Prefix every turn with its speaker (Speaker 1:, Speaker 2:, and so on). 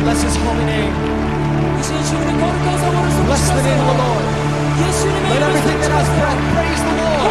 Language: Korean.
Speaker 1: Bless his holy name.
Speaker 2: 이제 주님의 거룩한 성호를
Speaker 1: Bless the name of the Lord.
Speaker 2: 예수님의
Speaker 1: Let
Speaker 2: 이름을
Speaker 1: everything that has breath praise the Lord.